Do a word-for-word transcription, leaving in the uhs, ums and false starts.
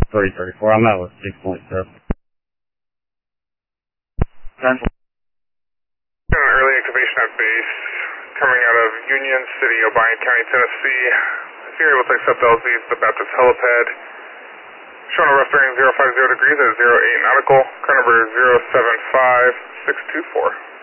three thirty-four. I'm out with six point seven. An early activation at base coming out of Union City, Obion County, Tennessee. If you're able to accept L Z, it's the Baptist helipad. Showing a rough bearing zero five zero degrees at zero eight nautical. Car number zero seven five six two four.